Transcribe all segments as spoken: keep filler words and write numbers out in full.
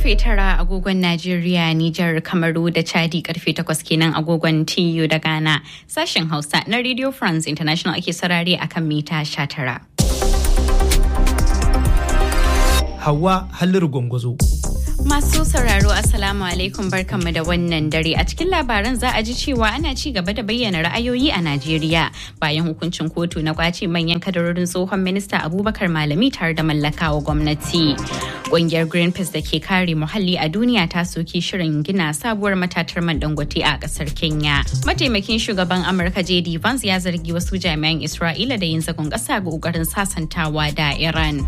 Karfe tara agogon Najeriya, Nijar, Kamaru da Chadi karfe takwas kenan agogon T U da Ghana. Sashen Hausa na Radio France International ake sarari akan mita sha tara. Hauwa Halliru Gwangwazo. Masu sauraro Assalamu alaikum barkanmu da wannan dare. A cikin labaran za a ji cewa ana ci gaba da bayyana ra'ayoyi a Najeriya bayan hukuncin kotu na kwace manyan kadarorin tsohon minista Abubakar Malami tare da mallakawa gwamnati. Ƙungiyar Greenpeace da ke kare muhalli a duniya ta soki shirin gina sabuwar matatar man Dangote a ƙasar Kenya. Mataimakin shugaban Amurka J D Vance ya zargi wasu jami'an Isra'ila da yin zagon ƙasa ga ƙoƙarin sasantawa da Iran.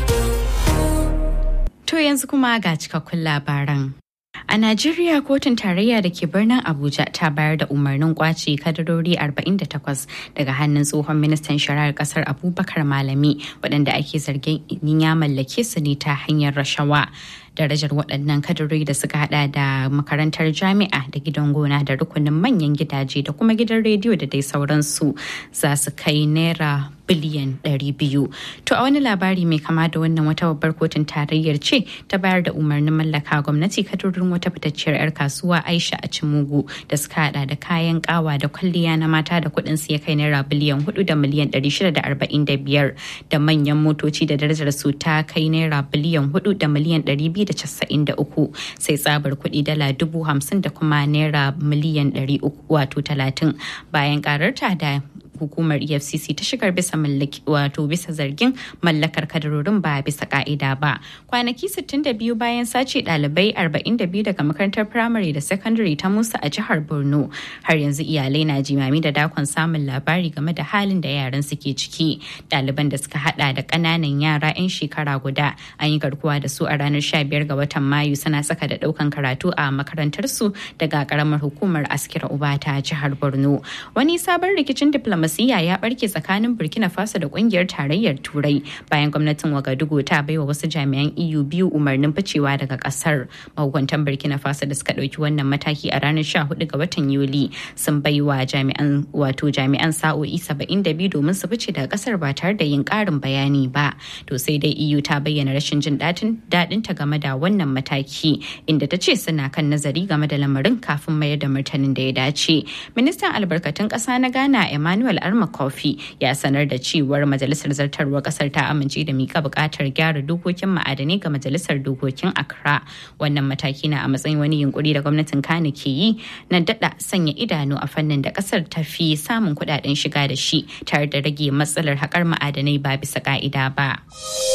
To yanzu kuma ga cikakkun labaran. A Najeriya, kotun tarayya da ke birnin Abuja ta bayar da umarnin kwace kadarori arba'in da takwas daga hannun tsohon ministan shari'ar kasar Abubakar Malami waɗanda ake zargin ya mallake su ne ta hanyar rashawa. Darajar waɗannan kadarori da suka hada da makarantar jami'a da gidan gona da rukunin manyan gidaje da kuma gidan rediyo da dai sauransu za su kai naira biliyan ɗari biyu. To a wani labari mai kama da wannan, wata babbar kotun tarayyar ce ta bayar da umarnin mallaka gwamnati kadarorin wata fitacciyar 'yar kasuwa Aisha a Cimugu da suka hada da kayan kawa da kwalliya na mata da kuɗin su ya kai naira biliyan hudu da miliyan ɗari shida da arba'in da biyar da manyan motoci da darajar su ta kai naira biliyan hudu da miliyan ɗari biyu da casa'in da uku, sai tsabar kuɗi dala dubu hamsin da kuma naira miliyan ɗari uku wato talatin bayan kararta da hukumar E F C C ta shigar bisa mallaki wato bisa zargin mallakar kadarorin ba bisa ka'ida ba. Kwanaki sittin da biyu bayan sace ɗalibai arba'in da biyu daga makarantar firamare da sakandare ta Musa a jihar Borno, har yanzu iyalai na jimami da dakon samun labari game da halin da yaran suke ciki. Ɗaliban da suka hada da ƙananan yara 'yan shekara guda an yi garkuwa da su a ranar sha biyar ga watan Mayu suna saka da ɗaukan karatu a makarantar su daga ƙaramar hukumar Askira Uba ta jihar Borno. Wani sabon rikicin diplomasiyya ya barke tsakanin Burkina Faso da kungiyar tarayyar Turai bayan gwamnatin Wagadugu ta baiwa wasu jami'an E U biyu umarnin ficewa daga kasar. Mahukuntan Burkina Faso da suka dauki wannan mataki a ranar sha hudu ga watan Yuli sun baiwa jami'an wato jami'an sa'o'i saba'in da biyu domin su fice daga kasar ba tare da yin karin bayani ba. To sai dai E U ta bayyana rashin jin dadin ta game da wannan mataki, inda ta ce suna kan nazari game da lamarin kafin mayar da martanin da ya dace. Ministan albarkatun kasa na Ghana Emmanuel Arma Kofi ya sanar da cewar majalisar zartarwar kasar ta amince da mika bukatar gyara dokokin ma'adanai ga majalisar dokokin Accra. Wannan mataki na a matsayin wani yunkuri da gwamnatin Kano ke yi na dada sanya idanu a fannin da kasar ta fi samun kudaden shiga da shi tare da rage matsalar haƙar ma'adanai ba bisa ka'ida ba.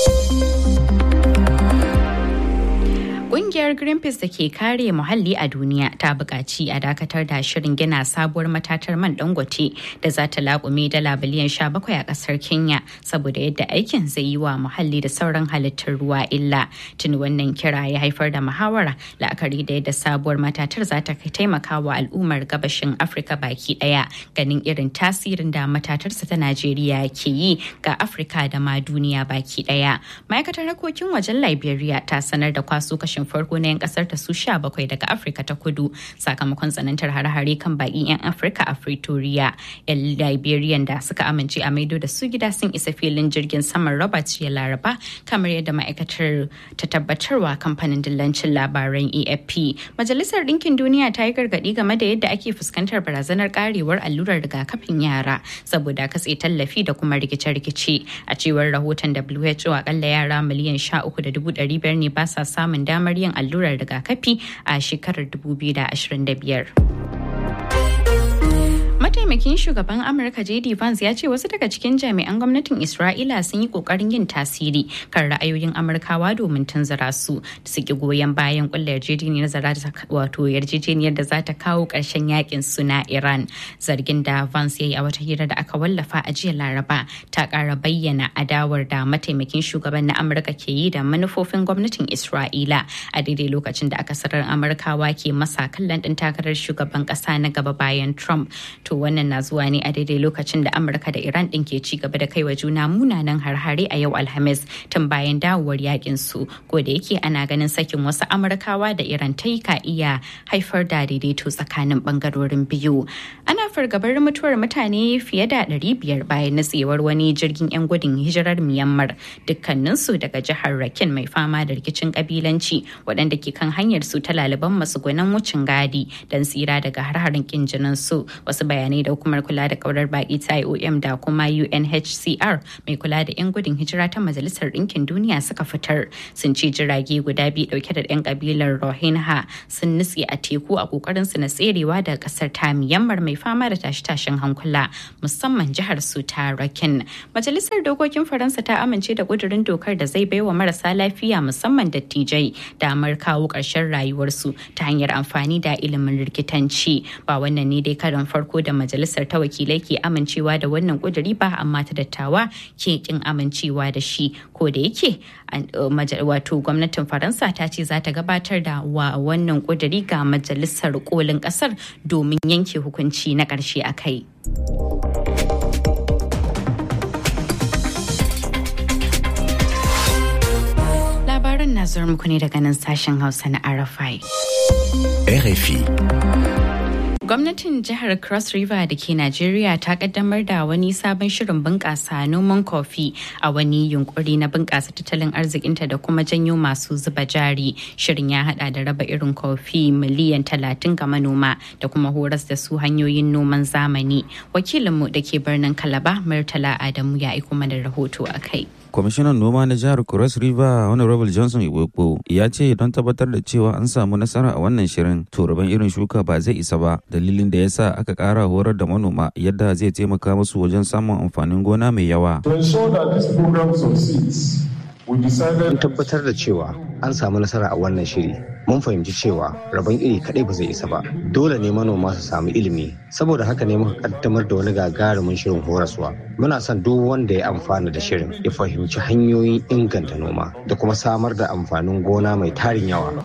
Ƙungiyar Greenpeace da ke kare muhalli a duniya ta buƙaci a dakatar da shirin gina sabuwar matatar man Dangote da za ta laƙume dala biliyan sha bakwai a ƙasar Kenya saboda yadda aikin zai yi wa muhalli da sauran halittar ruwa illa. Tuni wannan kira ya haifar da muhawara la'akari da yadda sabuwar matatar za ta taimaka wa al'ummar gabashin Afirka baki ɗaya, ganin irin tasirin da matatarsa ta Najeriya ke yi ga Afirka da ma duniya baki ɗaya. Ma'aikatar harkokin wajen Liberia ta sanar da kwaso kashin farko na 'yan kasar ta su sha bakwai daga Afirka ta kudu sakamakon tsanantar hare-hare kan baƙin 'yan Afirka a Pretoria. 'Yan Liberian da suka amince a maido da su gida sun isa filin jirgin saman Robert ya Laraba, kamar yadda ma'aikatar ta tabbatarwa kamfanin dillancin labaran A F P. Majalisar Ɗinkin Duniya ta yi gargaɗi game da yadda ake fuskantar barazanar karewar allurar rigakafin yara saboda katse tallafi da kuma rikice-rikice. A cewar rahoton W H O, akalla yara miliyan sha uku da dubu ɗari biyar ne ba sa samun damar yin allurar rigakafi a shekarar dubu biyu da ashirin da biyar. Mataimakin shugaban Amurka J D Vance ya ce wasu daga cikin jami'an gwamnatin Isra'ila sun yi kokarin yin tasiri kan ra'ayoyin Amurkawa domin tunzura su da su ki goyon bayan kullar yarjejeniyar wato yarjejeniyar da za ta kawo ƙarshen yakin su na Iran. Zargin da Vance ya yi a wata hira da aka wallafa a jiya Laraba ta ƙara bayyana adawar da mataimakin shugaban na Amurka ke yi da manufofin gwamnatin Isra'ila a daidai lokacin da akasarar Amurkawa ke masa kallon ɗin takarar shugaban ƙasa na gaba bayan Trump. To wannan Wannan na zuwa ne a daidai lokacin da Amurka da Iran ɗin ke ci gaba da kaiwa juna munanan har-hare a yau Alhamis tun bayan dawowar yakin su. Ko da yake ana ganin sakin wasu Amurkawa da Iran ta yi ka iya haifar da daidaito tsakanin bangarorin biyu. Ana fargabar mutuwar mutane fiye da ɗari biyar bayan natsewar wani jirgin 'yan gudun hijirar Myanmar, dukkaninsu daga jihar Rakhine mai fama da rikicin kabilanci, waɗanda ke kan hanyar su ta laliban matsugunan wucin gadi don tsira daga har-harin kin jinin su. Wasu bayanai da hukumar kula da kaurar baki ta I O M da kuma U N H C R mai kula da 'yan gudun hijira ta Majalisar Ɗinkin Duniya suka fitar sun ce jirage guda biyu dauke da 'yan kabilar Rohingya sun nutse a teku a kokarin su na tserewa da kasar ta Myanmar mai fama da tashe-tashen hankula, musamman jihar su ta Rakhine. Majalisar Dokokin Faransa ta amince da kudurin dokar da zai baiwa marasa lafiya musamman dattijai damar kawo ƙarshen rayuwarsu ta hanyar amfani da ilimin likitanci. Ba wannan ne dai karon farko da majalisar ta wakilai ke amincewa da wannan kuduri ba, amma ta dattawa ke kin amincewa da shi. Ko da yake wato gwamnatin Faransa ta ce za ta gabatar da wa wannan kuduri ga majalisar kolin kasar domin yanke hukunci na ƙarshe a kai. Labaran na zuwa muku ne daga nan sashen Hausa na R F I. R F I. Gwamnatin jihar Cross River da ke Najeriya ta kaddamar da wani sabon shirin bunƙasa noman kofi a wani yunkuri na bunƙasa tattalin arzikinta da kuma janyo masu zuba jari. Shirin ya hada da raba irin kofi miliyan talatin ga manoma da kuma horas da su hanyoyin noman zamani. Wakilinmu da ke birnin Calabar, Murtala Adamu, ya aiko mana rahoto a kai. Kwamishinan noma na jihar Cross River Honorable Johnson Iwekpo ya ce don tabbatar da cewa an samu nasara a wannan shirin, to rabon irin shuka ba zai isa ba, dalilin da yasa aka ƙara horar da manoma yadda zai taimaka musu wajen samun amfanin gona mai yawa. To ensure that this program succeeds, we decided Mun tabbatar da cewa an samu nasara a wannan shiri. Mun fahimci cewa rabon iri kadai ba zai isa ba. Dole ne manoma su samu ilimi. Saboda haka ne muka kaddamar da wani gagarumin shirin horaswa. Muna son duk wanda ya amfana da shirin ya fahimci hanyoyin inganta noma da kuma samar da amfanin gona mai tarin yawa.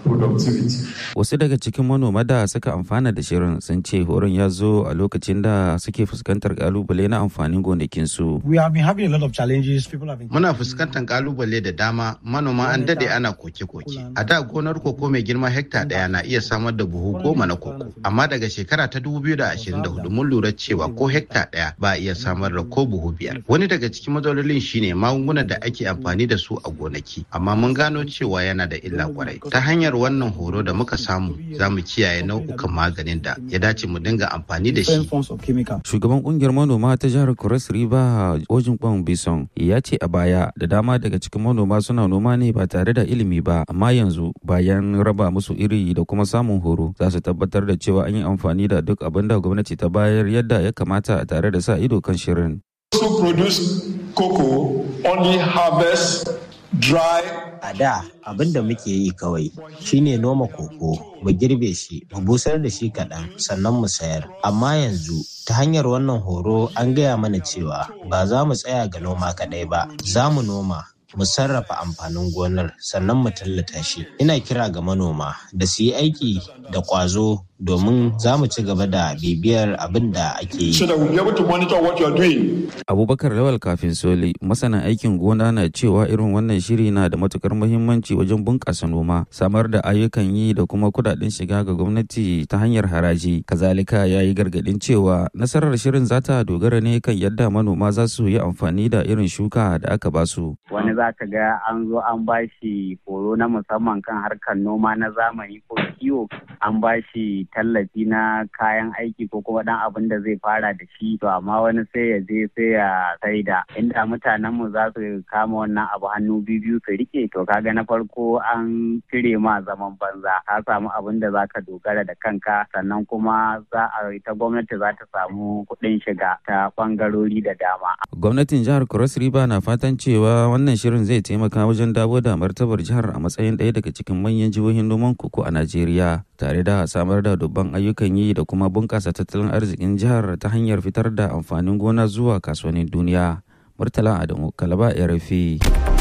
Wasu daga cikin manoma da suka amfana da shirin sun ce horon ya zo a lokacin da suke fuskantar kalubale na amfanin gonakinsu. We have been having a lot of challenges. People have been... Muna fuskantar kalubale da dama, manoma an dade ana koke-koke. A da gonar koko mai girma hekta daya na iya samar da buhu goma na koko, amma daga shekara ta dubu biyu da ashirin da hudu mun lura cewa ko hekta daya ba iya samar da ko buhu biyar. Wani daga cikin matsalolin shine magungunan da ake amfani da su a gonaki, amma mun gano cewa yana da illa kwarai. Ta hanyar wannan horo da muka samu, za mu kiyaye nau'ukan maganin da ya dace mu dinga amfani da shi. Shugaban kungiyar manoma ta jihar Cross River Ojin Kwan Bison ya ce a baya da dama daga cikin manoma suna noma ne ba tare da ilimi ba, amma yanzu bayan raba musu iri da kuma samun horo za su tabbatar da cewa an yi amfani da duk abin da gwamnati ta bayar yadda ya kamata tare da sa ido kan shirin. to produce cocoa only harvest dry. A da abin da muke yi kawai shine noma koko, mu girbe shi, mu busar da shi kaɗan sannan mu sayar. Amma yanzu ta hanyar wannan horo an gaya mana cewa ba za mu tsaya ga noma kaɗai ba, za mu noma, mu sarrafa amfanin gonar sannan mu tallata shi. Ina kira ga manoma da su yi aiki da ƙwazo domin za mu ci gaba da bibiyar abin da ake yi. So that we'll be able to monitor what you're doing. Abubakar Lawal Kafin Soli, masana aikin gona, na cewa irin wannan shiri na da matukar muhimmanci wajen bunƙasa noma, samar da ayyukan yi da kuma kudaden shiga ga gwamnati ta hanyar haraji. Kazalika ya yi gargadin cewa nasarar shirin za ta dogara ne kan yadda manoma za su yi amfani da irin shuka da aka ba su. Wani za ka ga an zo an ba shi horo na musamman kan harkar noma na zamani ko kiwo, an ba shi tallafi na kayan aiki ko kuma dan abin da zai fara da shi, to amma wani sai ya je sai ya saida. Inda mutanen mu za su kama wannan abu hannu biyu su rike, to kaga na farko an cire ma zaman banza, ka samu abin da zaka dogara da kanka, sannan kuma za a ta gwamnati za ta samu kuɗin shiga ta bangarori da dama. Gwamnatin jihar Cross River na fatan cewa wannan shirin zai taimaka wajen dawo da martabar jihar a matsayin ɗaya daga cikin manyan jihohin noman koko a Najeriya, tare da samar da dubban ayyukan yi da kuma bunƙasa tattalin arzikin jihar ta hanyar fitar da amfanin gona zuwa kasuwannin duniya. Murtala Adamu, Kalaba, R F I.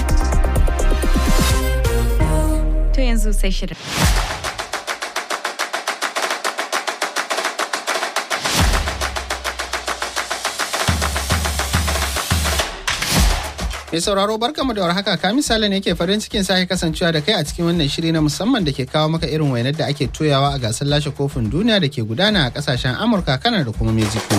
To yanzu sai shirin. Mai sauraro barkamu da warhaka, ka misali ne ke farin cikin sake kasancewa da kai a cikin wannan shiri na musamman da ke kawo maka irin wainar da ake toyawa a gasar lashe kofin duniya da ke gudana a kasashen Amurka, Kanada da kuma Mexico.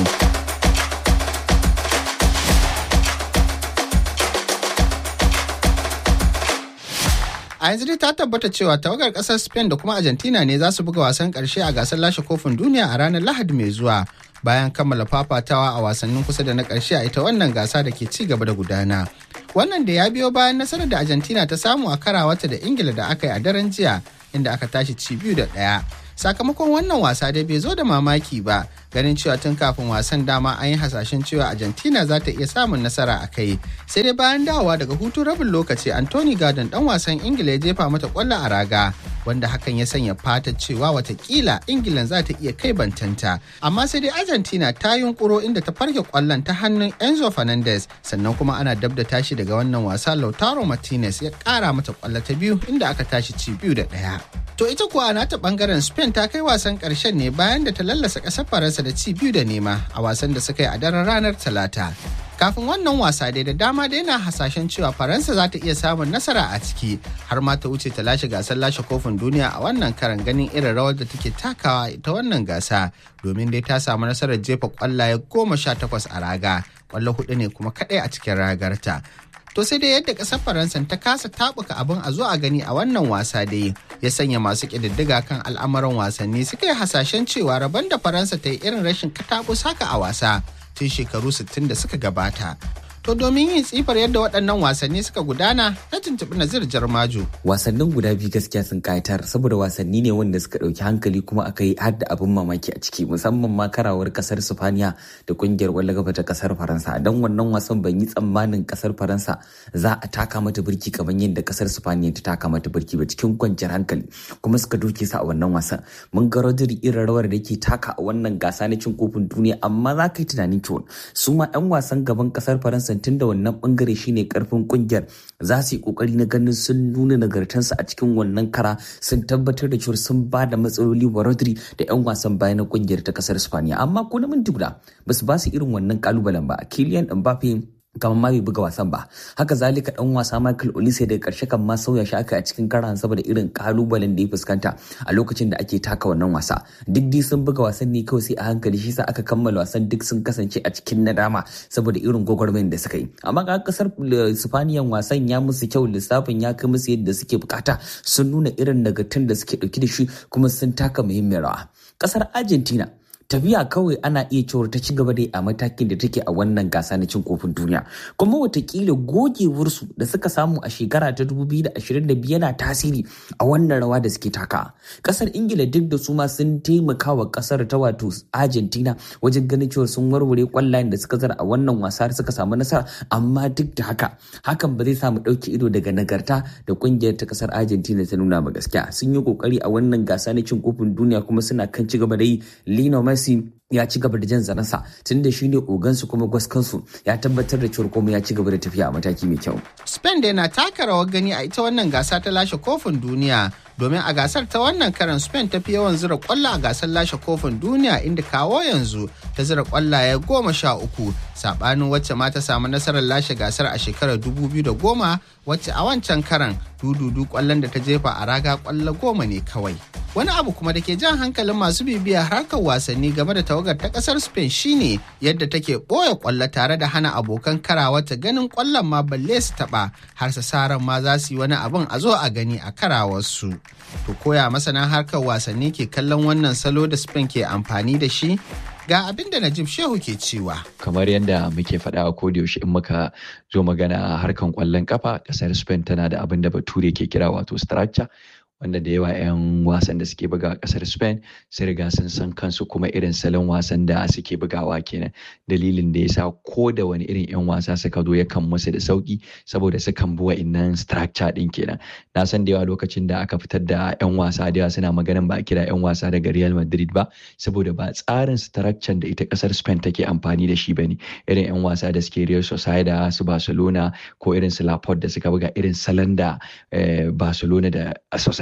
A yanzu dai ta tabbata cewa tawagar kasar Spain da kuma Argentina ne za su buga wasan karshe a gasar lashe kofin duniya a ranar Lahadi mai zuwa bayan kammala fafatawa a wasannin kusa da na karshe a ita wannan gasa da ke ci gaba da gudana. Wannan da ya biyo bayan nasarar da Argentina ta samu a karawata da Ingila da aka yi a daren jiya inda aka tashi ci biyu da ɗaya. Sakamakon wannan wasa dai bai zo da mamaki ba, ganin cewa tun kafin wasan dama an yi hasashen cewa Argentina za ta iya samun nasara a kai. Sai dai bayan dawowa daga hutun rabin lokaci, Anthony Gordon dan wasan Ingila ya jefa mata kwallo a raga, wanda hakan ya sanya fatar cewa watakila Ingilan za ta iya kai bantanta. Amma sai dai Argentina ta yunkuro inda ta farke kwallon ta hannun Enzo Fernandez, sannan kuma ana dab da tashi daga wannan wasa Lautaro Martinez ya kara mata kwallo ta biyu inda aka tashi ci biyu da ɗaya. To ita kuwa nata bangaren Spain ta kai wasan karshen ne bayan da ta lallasa ƙasar Faransa da ci biyu da nema a wasan da suka yi a daren ranar Talata. Kafin wannan wasa dai da dama dai na hasashen cewa Faransa za ta iya samun nasara a ciki har ma ta wuce ta lashe gasar lashe kofin duniya a wannan karan, ganin irin rawar da take takawa ita wannan gasa, domin dai ta samu nasarar jefa kwallaye goma sha takwas a raga, kwallo hudu ne kuma kadai a cikin ragarta. To sai dai yadda ƙasar Faransa ta kasa tabuka abin a zo a gani a wannan wasa dai ya sanya masu ƙididdiga kan al'amuran wasanni suka yi hasashen cewa rabon da Faransa ta yi irin rashin katabus haka a wasa tun shekaru sittin da suka gabata. To domin yin tsifar yadda waɗannan wasanni suka gudana, na tuntuɓi Nazir Jarmaju. Wasannin guda biyu gaskiya sun ƙayatar saboda wasanni ne wanda suka ɗauki hankali kuma aka yi har da abin mamaki a ciki, musamman ma karawar ƙasar Sifaniya da ƙungiyar ƙwallon kafa ta ƙasar Faransa. Don wannan wasan ban yi tsammanin ƙasar Faransa za a taka mata birki kamar yadda ƙasar Sifaniya ta taka mata birki ba, cikin kwanciyar hankali kuma suka doke su a wannan wasan. Mun ga Rodri irin rawar da yake taka a wannan gasa na cin kofin duniya, amma za ka yi tunanin cewa su ma 'yan wasan gaban ƙasar Faransa tun da wannan bangare shine karfin kungiyar za su yi kokari na ganin sun nuna nagartansu a cikin wannan kara, sun tabbatar da cewa sun ba da matsaloli wa Rodri da 'yan wasan baya na kungiyar ta kasar Spaniya. Amma ko na minti guda ba su ba su irin wannan kalubalen ba. Kylian Mbappe kamar ma bai buga wasan ba, haka zalika dan wasa Michael Olise daga karshe kan ma sauya shi aka a cikin karan saboda irin kalubalen da ya fuskanta a lokacin da ake taka wannan wasa. Duk dai sun buga wasan ne kawai sai a hankali, shi sa aka kammala wasan duk sun kasance a cikin nadama saboda irin gwagwarmayar da suka yi. Amma ga kasar Sifaniyan wasan ya musu kyau, lissafin ya kai musu yadda suke bukata, sun nuna irin nagartun da suke dauki da shi kuma sun taka muhimmiyar rawa. Kasar Argentina tafiya kawai ana iya cewar ta ci gaba dai a matakin da take a wannan gasa na cin kofin duniya, kuma watakila gogewarsu da suka samu a shekara ta dubu biyu da ashirin da biyu yana tasiri a wannan rawa da suke taka. Kasar Ingila duk da su ma sun taimaka wa kasar ta wato Argentina wajen ganin cewa sun warware kwallayen da suka zara a wannan wasa suka samu nasara, amma duk da haka hakan ba zai samu ɗauki ido daga nagarta da kungiyar ta kasar Argentina ta nuna ba. Gaskiya sun yi kokari a wannan gasa na cin kofin duniya kuma suna kan ci gaba da yi. Lionel Messi ya ci gaba da jan zaransa tun da shi ne ogansu kuma gwaskansu, ya tabbatar da cewa komai ya ci gaba da tafiya a mataki mai kyau. Spain da na taka rawar gani a ita wannan gasa ta lashe kofin duniya, domin a gasar ta wannan karan Spain ta fi yawan zira kwallo a gasar lashe kofin duniya, inda kawo yanzu ta zira kwallaye goma sha uku, sabanin wacce ma ta samu nasarar lashe gasar a shekarar dubu biyu da goma, wacce a wancan karan dududu kwallon da ta jefa a raga kwallo goma ne kawai. Wani abu kuma da ke jan hankalin masu bibiya harkar wasanni game da tawagar ta kasar Spain shine yadda take ɓoye kwallo tare da hana abokan karawa ta ganin kwallon ma balle su taɓa, har sa saran ma za su yi wani abin a zo a gani a karawarsu. To koya masana harkar wasanni ke kallon wannan salo da Spain ke amfani da shi? Ga abin da Najib Shehu ke cewa. Kamar yadda muke faɗa a yaushe in muka zo magana harkan ƙwallon kafa, ƙasar Spain tana da abin da Bature ke kira wato structure, wanda da yawa 'yan wasan da suke buga a kasar Spain sun riga sun san kansu kuma irin salon wasan da suke bugawa kenan. Dalilin da yasa ko da wani irin 'yan wasa suka zo yakan musu da sauki saboda sukan bi wa'innan structure din kenan. Na san da yawa lokacin da aka fitar da 'yan wasa da yawa suna maganan ba a kira 'yan wasa daga Real Madrid ba saboda ba tsarin structure da ita kasar Spain take amfani da shi bane. Irin 'yan wasa da suke Real Sociedad, su Barcelona ko irin su Laporte da suka buga irin salon da Barcelona da Sociedad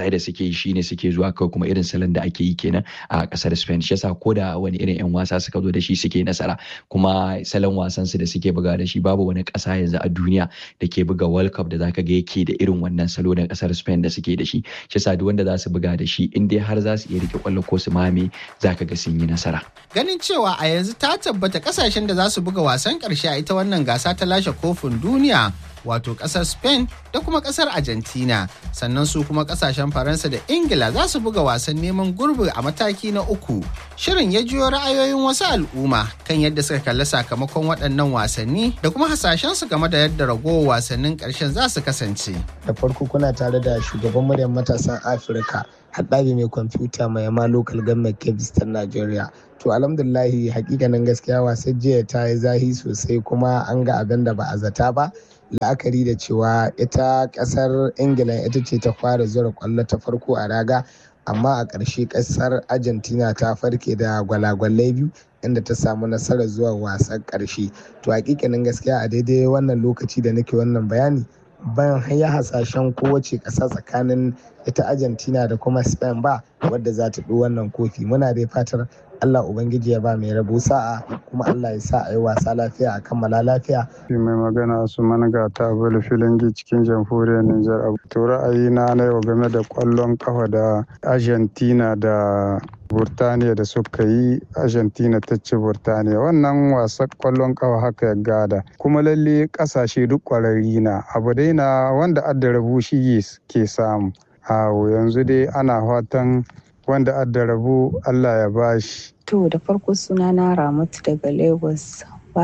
baya da suke yi shine suke zuwa kawai kuma irin salon da ake yi kenan a kasar Spain. Shi yasa ko da wani irin yan wasa suka zo da shi suke nasara, kuma salon wasan su da suke buga da shi babu wani kasa yanzu a duniya da ke buga World Cup da zaka ga yake da irin wannan salo da kasar Spain da suke da shi. Shi yasa duk wanda za su buga da shi in dai har za su iya rike kwallo ko su mame zaka ga sun yi nasara. Ganin cewa a yanzu ta tabbata kasashen da za su buga wasan karshe a ita wannan gasa ta lashe kofin duniya wato kasar Spain da kuma kasar Argentina, sannan su kuma kasashen Faransa da Ingila za su buga wasan neman gurbi a mataki na uku. Shirin ya jiyo ra'ayoyin wasu al'umma kan yadda suka kalli sakamakon waɗannan wasanni da kuma hasashen su game da yadda ragowar wasannin ƙarshen za su kasance. Da farko kuna tare da shugaban muryar matasan Afirka, haɗari mai kwamfuta mai yama local government Kebbi ta Nigeria. To alhamdulillahi hakikanin gaskiya wasan jiya ta yi zahi sosai kuma an ga abin da ba a zata ba. La'akari da cewa ita kasar Ingila ita ce ta fara zura kwallo ta farko a raga, amma a ƙarshe kasar Argentina ta farke da gwalagwalai biyu inda ta samu nasarar zuwa wasan ƙarshe. To hakikanin gaskiya a daidai wannan lokaci da nake wannan bayani ban haya hasashen kowace ƙasa tsakanin ita Argentina da kuma Spain ba wadda za ta ɗo wannan kofi. Muna dai fatar Allah Ubangiji ya ba mai rabo sa'a, kuma Allah ya sa a yi wasa lafiya a kammala lafiya. Mai magana su managa ta bala filingi cikin jamhuriyar Nijar. To ra'ayina na yau game da kwallon kafa da Argentina da Burtaniya da suka yi, Argentina ta ci Burtaniya. Wannan wasan kwallon kafa haka ya gada. Kuma lalle kasashe duk kwararri na. Abu dai na wanda adda rabu shi ke samu. Awo yanzu dai ana fatan wanda adda rabu Allah ya bashi. To da farko suna na Ramatu daga Lagos.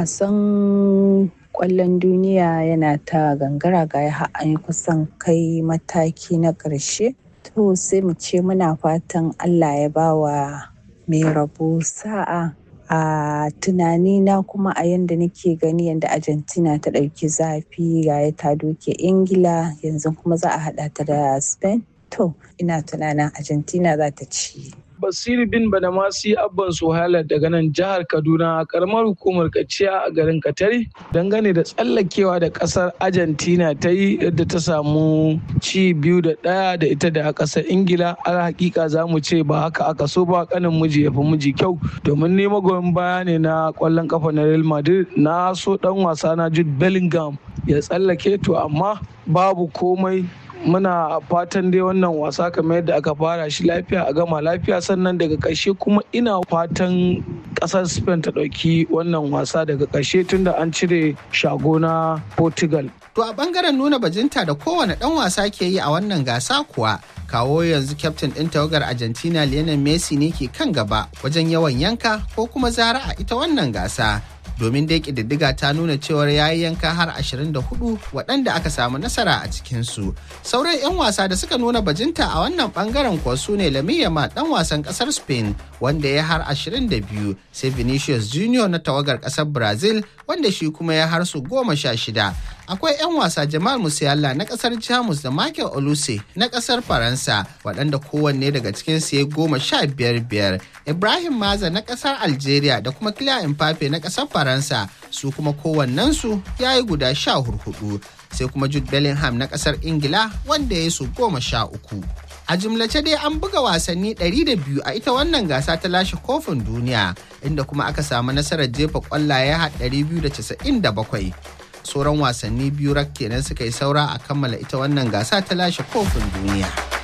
Wasan kwallon duniya yana ta gangara ga ya an yi kusan kai mataki na ƙarshe. To sai mu ce muna fatan Allah ya ba wa mai rabo sa'a. A tunani na kuma a yanda nake gani yanda Argentina ta ɗauki zafi ga ya ta doke Ingila, yanzu kuma za a haɗa ta da Spain. To, ina tunanin Argentina za ta ci. Basiru bin Badamasi Abban Suhaila daga nan jihar Kaduna, karamar hukumar Kaciya a garin Katari, dangane da tsallakewa da kasar Argentina ta yi yadda ta samu ci biyu da ɗaya da ita da kasar Ingila. Al hakika za mu ce ba haka aka so ba, kanin miji ya fi miji kyau, domin ne magoyin baya ne na kwallon kafa na Real Madrid. Na so dan wasa na Jude Bellingham ya tsallake, to amma babu komai. Muna fatan dai wannan wasa kamar yadda aka fara shi lafiya a gama lafiya, sannan daga ƙarshe kuma ina fatan ƙasar Spain ta ɗauki wannan wasa daga ƙarshe tunda an cire shago na Portugal. To a ɓangaren nuna bajinta da kowane ɗan wasa ke yi a wannan gasa kuwa, kawo yanzu kyaftin ɗin tawagar Argentina Lionel Messi ne ke kan gaba wajen yawan yanka ko kuma zara a ita wannan gasa. Domin dai ƙididdiga ta nuna cewar ya yi yanka har ashirin da hudu waɗanda aka samu nasara a cikinsu. Sauran 'yan wasa da suka nuna bajinta a wannan ɓangaren kuwa su ne Lamine Yamal ɗan wasan ƙasar Spain wanda ya har ashirin da biyu, sai Vinicius Junior na tawagar ƙasar Brazil wanda shi kuma ya har su goma sha shida. Akwai 'yan wasa Jamal Musiala na ƙasar Jamus da Michael Olise na ƙasar Faransa waɗanda kowanne daga cikinsu ya goma sha biyar biyar. Ibrahim Maza na ƙasar Algeria da kuma Kylian Mbappe na ƙasar Faransa su kuma kowannensu ya yi guda sha hurhudu, sai kuma Jude Bellingham na ƙasar Ingila wanda ya yi su goma sha uku. A jimlace dai an buga wasanni ɗari da biyu a ita wannan gasa ta lashe kofin duniya, inda kuma aka samu nasarar jefa ƙwallaye har ɗari biyu da casa'in da bakwai. Sauran wasanni biyu rak kenan suka yi saura a kammala ita wannan gasa ta lashe kofin duniya.